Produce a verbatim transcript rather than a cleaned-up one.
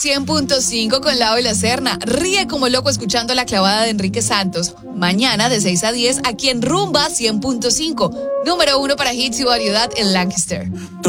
cien punto cinco con Lau y la Serna. Ríe como loco escuchando la clavada de Enrique Santos. Mañana de seis a diez aquí en Rumba cien punto cinco. Número uno para hits y variedad en Lancaster.